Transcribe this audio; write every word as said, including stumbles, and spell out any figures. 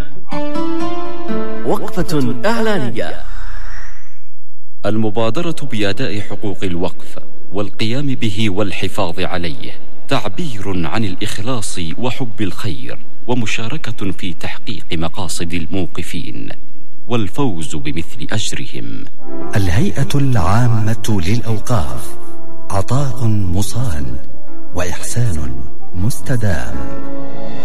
وقفة إعلانية. المبادرة بأداء حقوق الوقف والقيام به والحفاظ عليه تعبير عن الإخلاص وحب الخير، ومشاركة في تحقيق مقاصد الموقفين والفوز بمثل أجرهم. الهيئة العامة للأوقاف، عطاء مصان وإحسان مستدام.